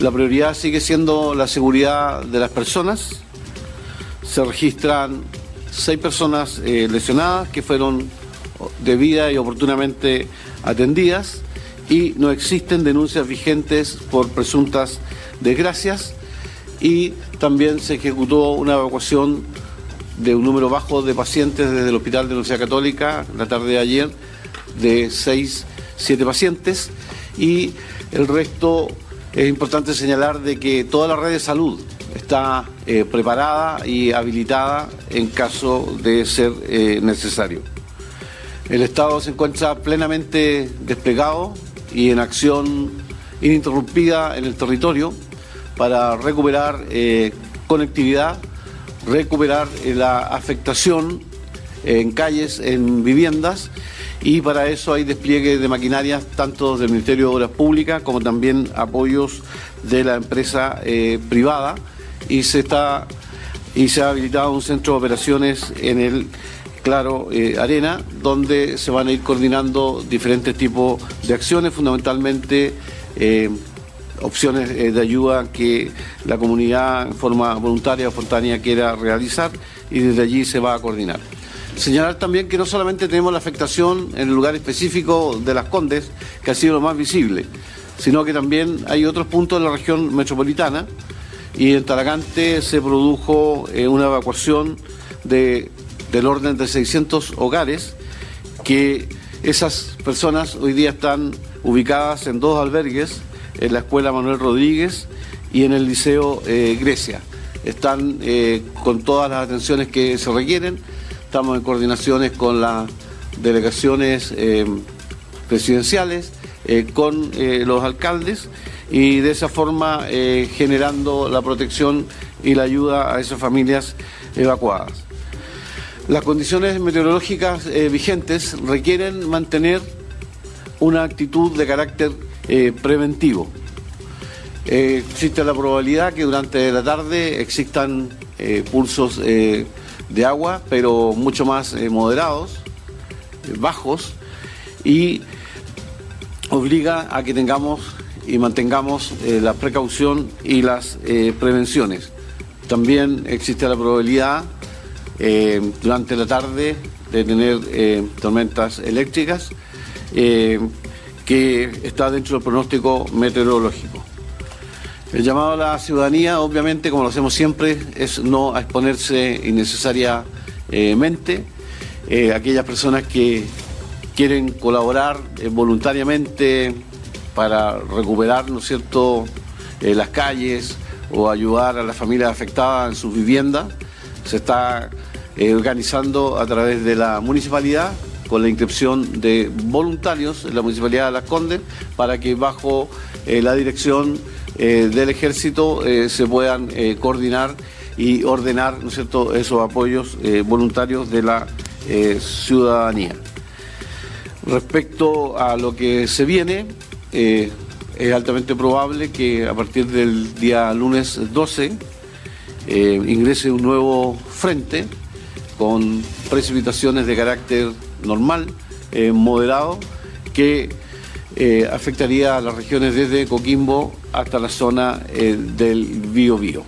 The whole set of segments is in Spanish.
La prioridad sigue siendo la seguridad de las personas. Se registran 6 personas lesionadas que fueron debida y oportunamente atendidas y no existen denuncias vigentes por presuntas desgracias, y también se ejecutó una evacuación de un número bajo de pacientes desde el Hospital de la Universidad Católica la tarde de ayer, de 7 pacientes, y el resto es importante señalar de que toda la red de salud está preparada y habilitada en caso de ser necesario. El Estado se encuentra plenamente desplegado y en acción ininterrumpida en el territorio para recuperar conectividad, recuperar la afectación en calles, en viviendas, y para eso hay despliegue de maquinarias tanto del Ministerio de Obras Públicas como también apoyos de la empresa privada, y se ha habilitado un centro de operaciones en el Claro Arena, donde se van a ir coordinando diferentes tipos de acciones, fundamentalmente opciones de ayuda que la comunidad en forma voluntaria o espontánea quiera realizar, y desde allí se va a coordinar. Señalar también que no solamente tenemos la afectación en el lugar específico de Las Condes, que ha sido lo más visible, sino que también hay otros puntos de la región metropolitana, y en Talagante se produjo una evacuación del orden de 600 hogares, que esas personas hoy día están ubicadas en 2 albergues, en la Escuela Manuel Rodríguez y en el Liceo Grecia. Están con todas las atenciones que se requieren. Estamos en coordinaciones con las delegaciones presidenciales, con los alcaldes, y de esa forma generando la protección y la ayuda a esas familias evacuadas. Las condiciones meteorológicas vigentes requieren mantener una actitud de carácter preventivo. Existe la probabilidad que durante la tarde existan pulsos de agua, pero mucho más moderados, bajos, y obliga a que tengamos y mantengamos la precaución y las prevenciones. También existe la probabilidad durante la tarde de tener tormentas eléctricas, que está dentro del pronóstico meteorológico. El llamado a la ciudadanía, obviamente, como lo hacemos siempre, es no a exponerse innecesariamente. Aquellas personas que quieren colaborar voluntariamente para recuperar, ¿no es cierto?, las calles o ayudar a las familias afectadas en sus viviendas, se está organizando a través de la municipalidad con la inscripción de voluntarios en la Municipalidad de Las Condes, para que bajo la dirección del Ejército se puedan coordinar y ordenar, ¿no es cierto?, esos apoyos voluntarios de la ciudadanía. Respecto a lo que se viene, es altamente probable que a partir del día lunes 12 ingrese un nuevo frente con precipitaciones de carácter normal, moderado, que afectaría a las regiones desde Coquimbo hasta la zona del Biobío.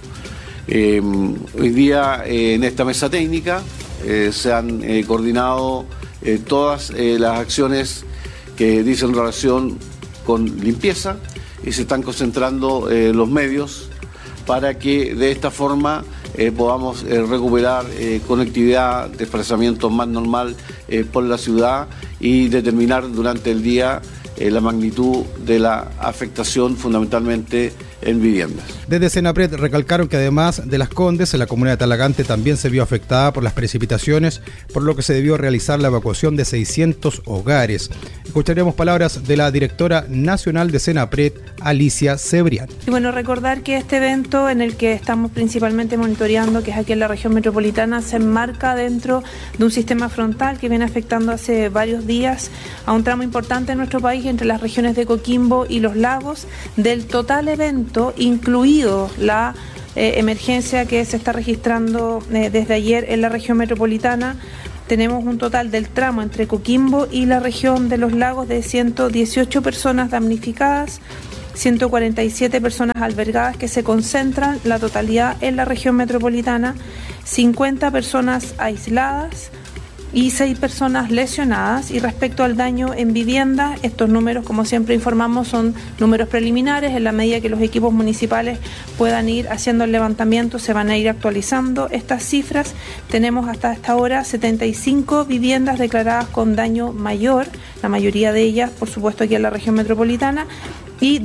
Hoy día en esta mesa técnica se han coordinado todas las acciones que dicen relación con limpieza, y se están concentrando los medios para que de esta forma podamos recuperar conectividad, desplazamiento más normal por la ciudad, y determinar durante el día la magnitud de la afectación, fundamentalmente en viviendas. Desde Senapred recalcaron que además de Las Condes, la comuna de Talagante también se vio afectada por las precipitaciones, por lo que se debió realizar la evacuación de 600 hogares. Escucharemos palabras de la directora nacional de Senapred, Alicia Cebrián. Y bueno, recordar que este evento en el que estamos principalmente monitoreando, que es aquí en la región metropolitana, se enmarca dentro de un sistema frontal que viene afectando hace varios días a un tramo importante en nuestro país, entre las regiones de Coquimbo y Los Lagos. Del total evento, incluido la emergencia que se está registrando desde ayer en la región metropolitana, tenemos un total del tramo entre Coquimbo y la región de Los Lagos de 118 personas damnificadas, 147 personas albergadas que se concentran la totalidad en la región metropolitana, 50 personas aisladas y 6 personas lesionadas. Y respecto al daño en vivienda, estos números, como siempre informamos, son números preliminares. En la medida que los equipos municipales puedan ir haciendo el levantamiento, se van a ir actualizando estas cifras. Tenemos hasta esta hora 75 viviendas declaradas con daño mayor, la mayoría de ellas, por supuesto, aquí en la región metropolitana, y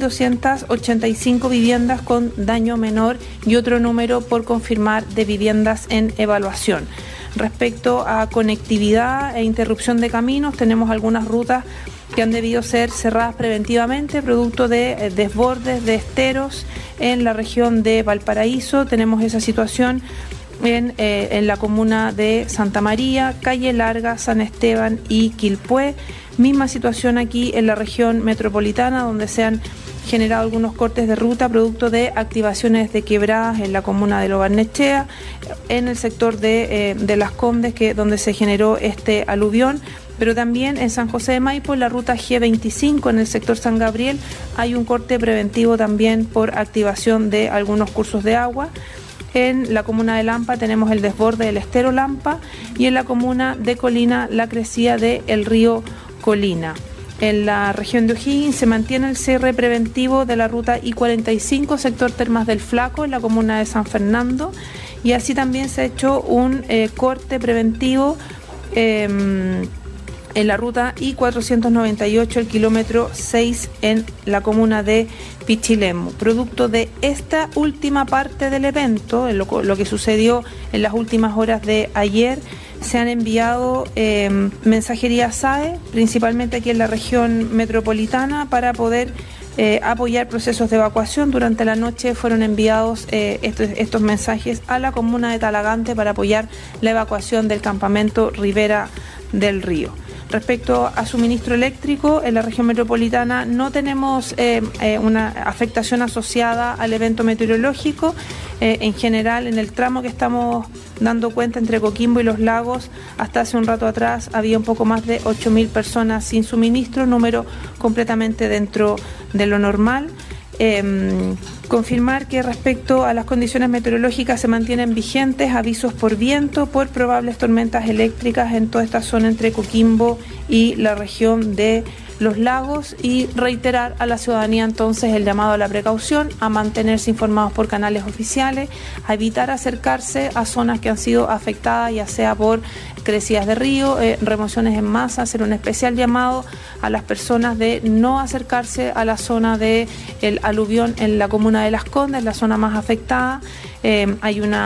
2.285 viviendas con daño menor y otro número por confirmar de viviendas en evaluación. Respecto a conectividad e interrupción de caminos, tenemos algunas rutas que han debido ser cerradas preventivamente, producto de desbordes de esteros en la región de Valparaíso. Tenemos esa situación en la comuna de Santa María, Calle Larga, San Esteban y Quilpué. Misma situación aquí en la región metropolitana, donde se han generado algunos cortes de ruta producto de activaciones de quebradas en la comuna de Lo Barnechea, en el sector de Las Condes, donde se generó este aluvión, pero también en San José de Maipo, en la ruta G25, en el sector San Gabriel, hay un corte preventivo también por activación de algunos cursos de agua. En la comuna de Lampa tenemos el desborde del estero Lampa y en la comuna de Colina la crecida del río Colina. En la región de O'Higgins se mantiene el cierre preventivo de la ruta I-45, sector Termas del Flaco, en la comuna de San Fernando, y así también se ha hecho un corte preventivo en la ruta I-498, el kilómetro 6, en la comuna de Pichilemu. Producto de esta última parte del evento, lo que sucedió en las últimas horas de ayer, se han enviado mensajerías SAE, principalmente aquí en la región metropolitana, para poder apoyar procesos de evacuación. Durante la noche fueron enviados estos mensajes a la comuna de Talagante para apoyar la evacuación del campamento Ribera del Río. Respecto a suministro eléctrico, en la región metropolitana no tenemos una afectación asociada al evento meteorológico. En general, en el tramo que estamos dando cuenta entre Coquimbo y Los Lagos, hasta hace un rato atrás había un poco más de 8.000 personas sin suministro, número completamente dentro de lo normal. Confirmar que respecto a las condiciones meteorológicas se mantienen vigentes avisos por viento por probables tormentas eléctricas en toda esta zona entre Coquimbo y la región de Los Lagos, y reiterar a la ciudadanía entonces el llamado a la precaución, a mantenerse informados por canales oficiales, a evitar acercarse a zonas que han sido afectadas, ya sea por crecidas de río, remociones en masa. Hacer un especial llamado a las personas de no acercarse a la zona del aluvión en la comuna de Las Condes, la zona más afectada. Hay un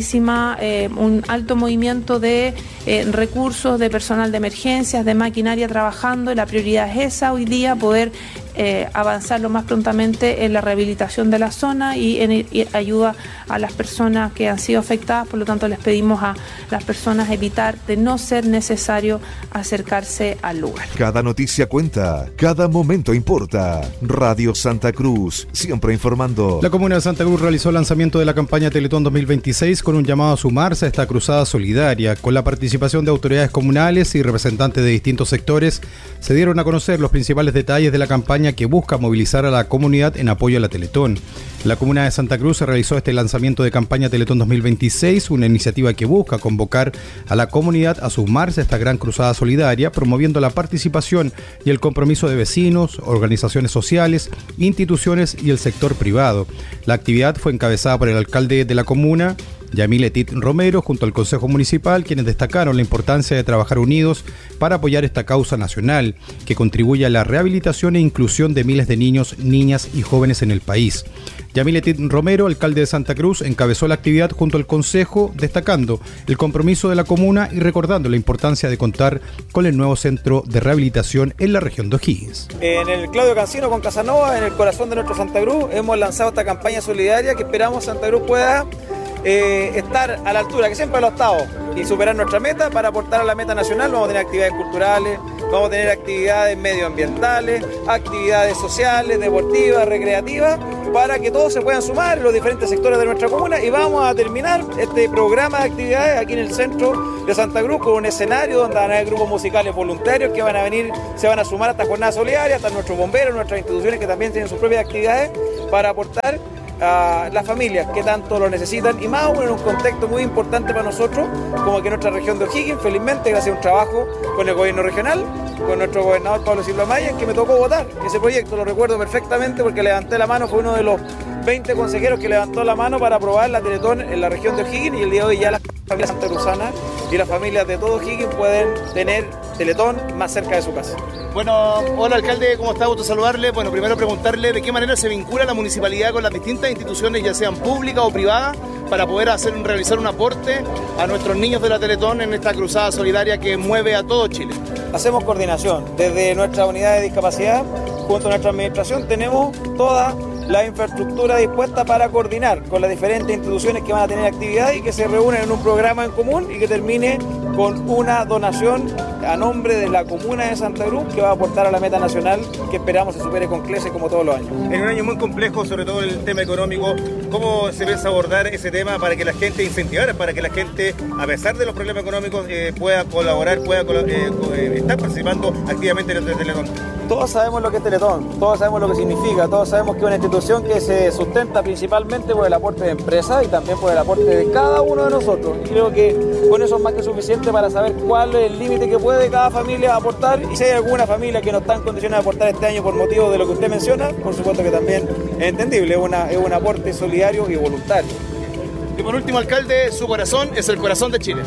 alto movimiento de recursos, de personal de emergencias, de maquinaria trabajando, y la prioridad es esa hoy día, poder avanzar lo más prontamente en la rehabilitación de la zona y en ayuda a las personas que han sido afectadas. Por lo tanto, les pedimos a las personas evitar, de no ser necesario, acercarse al lugar. Cada noticia cuenta, cada momento importa. Radio Santa Cruz, siempre informando. La comuna de Santa Cruz realizó el lanzamiento de la campaña Teletón 2026 con un llamado a sumarse a esta cruzada solidaria. Con la participación de autoridades comunales y representantes de distintos sectores, se dieron a conocer los principales detalles de la campaña que busca movilizar a la comunidad en apoyo a la Teletón. La comuna de Santa Cruz se realizó este lanzamiento de campaña Teletón 2026, una iniciativa que busca convocar a la comunidad a sumarse a esta gran cruzada solidaria, promoviendo la participación y el compromiso de vecinos, organizaciones sociales, instituciones y el sector privado. La actividad fue encabezada por el alcalde de la comuna, Yamil Etit Romero, junto al Consejo Municipal, quienes destacaron la importancia de trabajar unidos para apoyar esta causa nacional, que contribuye a la rehabilitación e inclusión de miles de niños, niñas y jóvenes en el país. Yamil Etit Romero, alcalde de Santa Cruz, encabezó la actividad junto al Consejo, destacando el compromiso de la comuna y recordando la importancia de contar con el nuevo centro de rehabilitación en la región de O'Higgins. En el Claudio Cancino con Casanova, en el corazón de nuestro Santa Cruz, hemos lanzado esta campaña solidaria que esperamos Santa Cruz pueda estar a la altura que siempre lo ha estado y superar nuestra meta para aportar a la meta nacional. Vamos a tener actividades culturales, vamos a tener actividades medioambientales, actividades sociales, deportivas, recreativas, para que todos se puedan sumar, los diferentes sectores de nuestra comuna, y vamos a terminar este programa de actividades aquí en el centro de Santa Cruz con un escenario donde van a haber grupos musicales voluntarios que van a venir, se van a sumar a esta jornada solidaria, hasta nuestros bomberos, nuestras instituciones que también tienen sus propias actividades para aportar a las familias que tanto lo necesitan, y más aún en un contexto muy importante para nosotros, como que nuestra región de O'Higgins, felizmente, gracias a un trabajo con el gobierno regional, con nuestro gobernador Pablo Silva Maya, que me tocó votar ese proyecto, lo recuerdo perfectamente porque levanté la mano, fue uno de los 20 consejeros que levantó la mano para aprobar la Teletón en la región de O'Higgins, y el día de hoy ya las familias santacruzanas y las familias de todo O'Higgins pueden tener Teletón más cerca de su casa. Bueno, hola alcalde, ¿cómo está? Gusto saludarle. Bueno, primero preguntarle de qué manera se vincula la municipalidad con las distintas instituciones, ya sean públicas o privadas, para poder realizar un aporte a nuestros niños de la Teletón en esta cruzada solidaria que mueve a todo Chile. Hacemos coordinación. Desde nuestra unidad de discapacidad, junto a nuestra administración, tenemos toda la infraestructura dispuesta para coordinar con las diferentes instituciones que van a tener actividad y que se reúnen en un programa en común y que termine con una donación a nombre de la comuna de Santa Cruz que va a aportar a la meta nacional que esperamos se supere con creces como todos los años. En un año muy complejo, sobre todo el tema económico, ¿cómo se piensa abordar ese tema para que la gente incentivar, para que la gente, a pesar de los problemas económicos, pueda colaborar, estar participando activamente en el Teletón? Todos sabemos lo que es Teletón, todos sabemos lo que significa, todos sabemos que es una institución que se sustenta principalmente por el aporte de empresas y también por el aporte de cada uno de nosotros. Y creo que con eso es más que suficiente para saber cuál es el límite que puede cada familia aportar, y si hay alguna familia que no está en condiciones de aportar este año por motivo de lo que usted menciona, por supuesto que también es entendible, es un aporte solidario y voluntario. Y por último, alcalde, su corazón es el corazón de Chile.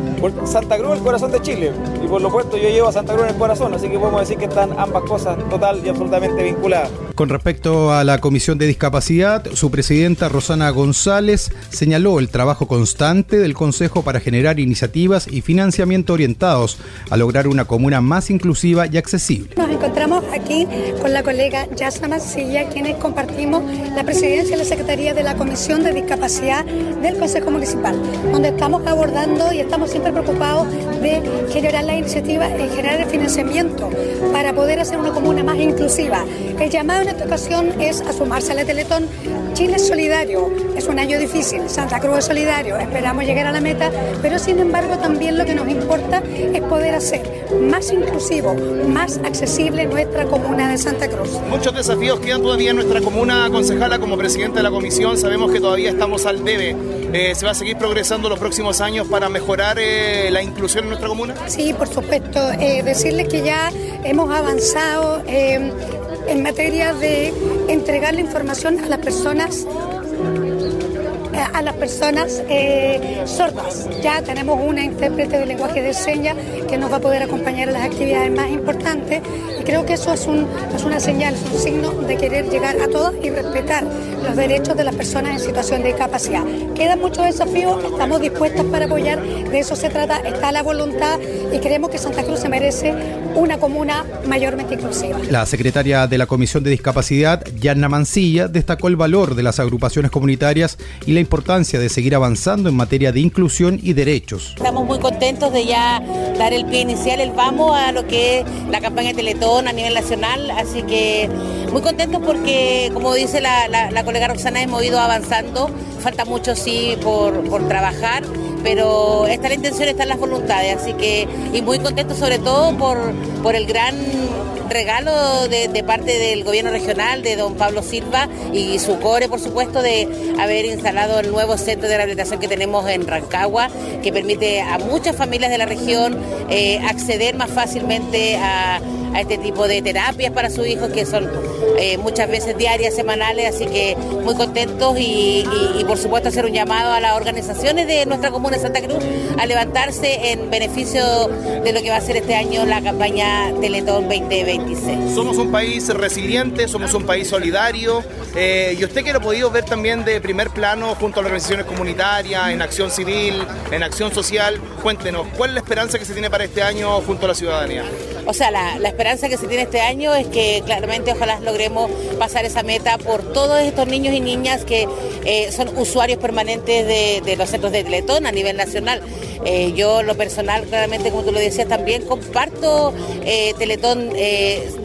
Santa Cruz, el corazón de Chile, y por lo puesto yo llevo a Santa Cruz en el corazón, así que podemos decir que están ambas cosas total y absolutamente vinculadas. Con respecto a la Comisión de Discapacidad, su presidenta Rosana González señaló el trabajo constante del Consejo para generar iniciativas y financiamiento orientados a lograr una comuna más inclusiva y accesible. Nos encontramos aquí con la colega Yasna Mancilla, quienes compartimos la presidencia de la Secretaría de la Comisión de Discapacidad del Consejo Municipal, donde estamos abordando y estamos siempre preocupados de generar la iniciativa y generar el financiamiento para poder hacer una comuna más inclusiva. El llamado en esta ocasión es a sumarse a la Teletón. Chile es solidario, es un año difícil, Santa Cruz es solidario, esperamos llegar a la meta, pero sin embargo también lo que nos importa es poder hacer más inclusivo, más accesible nuestra comuna de Santa Cruz. Muchos desafíos quedan todavía en nuestra comuna, concejala. Como presidenta de la comisión sabemos que todavía estamos al debe. ¿Se va a seguir progresando los próximos años para mejorar la inclusión en nuestra comuna? Sí, por supuesto. Decirles que ya hemos avanzado en materia de entregar la información a las personas sordas. Ya tenemos una intérprete de lenguaje de señas que nos va a poder acompañar en las actividades más importantes, y creo que eso es una señal, es un signo de querer llegar a todos y respetar los derechos de las personas en situación de discapacidad. Quedan muchos desafíos, estamos dispuestos para apoyar, de eso se trata, está la voluntad, y creemos que Santa Cruz se merece una comuna mayormente inclusiva. La secretaria de la Comisión de Discapacidad, Yasna Mancilla, destacó el valor de las agrupaciones comunitarias y la importancia de seguir avanzando en materia de inclusión y derechos. Estamos muy contentos de ya dar el pie inicial, el vamos a lo que es la campaña de Teletón a nivel nacional, así que muy contentos porque, como dice la colega Roxana, hemos ido avanzando, falta mucho sí por trabajar, pero está la intención, están las voluntades, así que, y muy contentos sobre todo por el gran regalo de parte del gobierno regional, de don Pablo Silva y su core, por supuesto, de haber instalado el nuevo centro de rehabilitación que tenemos en Rancagua, que permite a muchas familias de la región acceder más fácilmente a este tipo de terapias para sus hijos, que son muchas veces diarias, semanales, así que muy contentos y por supuesto hacer un llamado a las organizaciones de nuestra comuna de Santa Cruz a levantarse en beneficio de lo que va a ser este año la campaña Teletón 2026. Somos un país resiliente, somos un país solidario, y usted que lo ha podido ver también de primer plano junto a las organizaciones comunitarias, en acción civil, en acción social, cuéntenos, ¿cuál es la esperanza que se tiene para este año junto a la ciudadanía? O sea, la esperanza que se tiene este año es que claramente ojalá logremos pasar esa meta por todos estos niños y niñas que son usuarios permanentes de los centros de Teletón a nivel nacional. Yo, lo personal, claramente, como tú lo decías, también comparto Teletón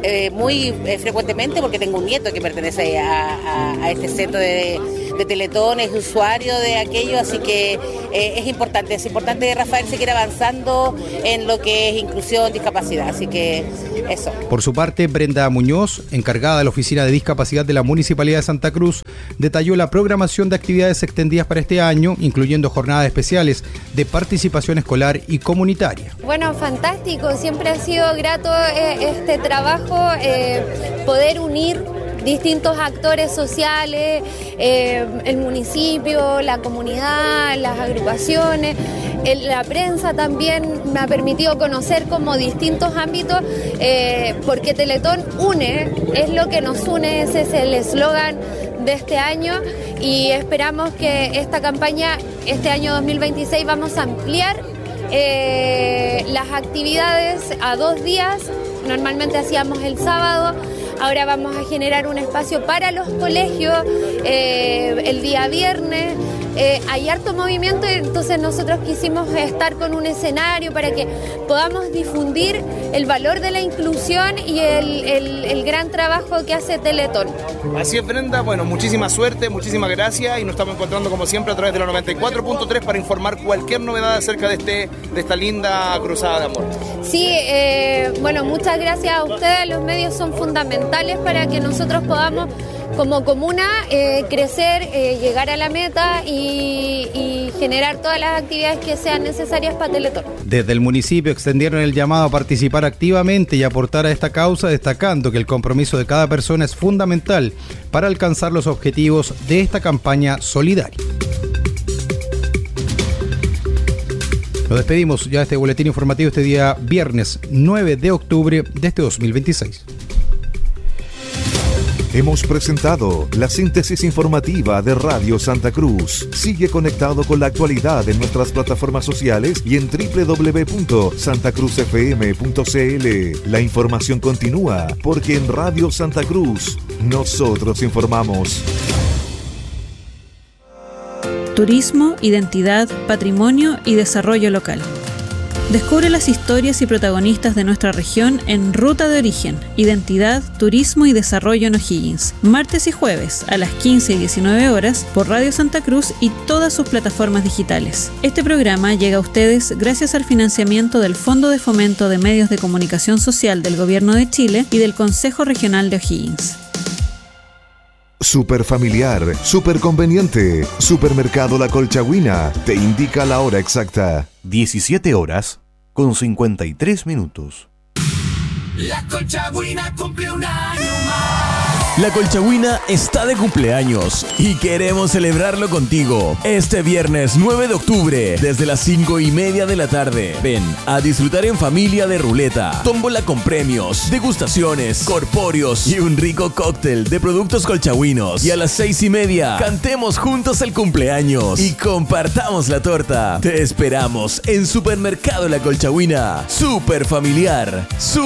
muy frecuentemente porque tengo un nieto que pertenece a este centro de Teletón, es usuario de aquello, así que es importante que Rafael siga avanzando en lo que es inclusión, discapacidad, así que eso. Por su parte, Brenda Muñoz, encargada de la Oficina de Discapacidad de la Municipalidad de Santa Cruz, detalló la programación de actividades extendidas para este año, incluyendo jornadas especiales de participación escolar y comunitaria. Bueno, fantástico, siempre ha sido grato este trabajo, poder unir distintos actores sociales, el municipio, la comunidad, las agrupaciones, la prensa también me ha permitido conocer como distintos ámbitos, porque Teletón une, es lo que nos une, ese es el eslogan de este año y esperamos que esta campaña, este año 2026, vamos a ampliar las actividades a 2 días, normalmente hacíamos el sábado. Ahora vamos a generar un espacio para los colegios el día viernes. Hay harto movimiento, entonces nosotros quisimos estar con un escenario para que podamos difundir el valor de la inclusión y el gran trabajo que hace Teletón. Así es, Brenda. Bueno, muchísima suerte, muchísimas gracias y nos estamos encontrando como siempre a través de la 94.3 para informar cualquier novedad acerca de esta linda cruzada de amor. Sí, bueno, muchas gracias a ustedes, los medios son fundamentales para que nosotros podamos como comuna crecer, llegar a la meta y generar todas las actividades que sean necesarias para Teletón. Desde el municipio extendieron el llamado a participar activamente y aportar a esta causa, destacando que el compromiso de cada persona es fundamental para alcanzar los objetivos de esta campaña solidaria. Nos despedimos ya de este boletín informativo este día viernes 9 de octubre de este 2026. Hemos presentado la síntesis informativa de Radio Santa Cruz. Sigue conectado con la actualidad en nuestras plataformas sociales y en www.santacruzfm.cl. La información continúa porque en Radio Santa Cruz nosotros informamos. Turismo, identidad, patrimonio y desarrollo local. Descubre las historias y protagonistas de nuestra región en Ruta de Origen, Identidad, Turismo y Desarrollo en O'Higgins, martes y jueves a las 15 y 19 horas por Radio Santa Cruz y todas sus plataformas digitales. Este programa llega a ustedes gracias al financiamiento del Fondo de Fomento de Medios de Comunicación Social del Gobierno de Chile y del Consejo Regional de O'Higgins. Super familiar, super conveniente. Supermercado La Colchagüina te indica la hora exacta. 17:53. La Colchagüina cumple un año más. La Colchagüina está de cumpleaños y queremos celebrarlo contigo. Este viernes 9 de octubre, desde las 5:30 de la tarde. Ven a disfrutar en familia de ruleta, tómbola con premios, degustaciones, corpóreos y un rico cóctel de productos colchagüinos. Y a las 6:30, cantemos juntos el cumpleaños y compartamos la torta. Te esperamos en Supermercado La Colchagüina. Super familiar.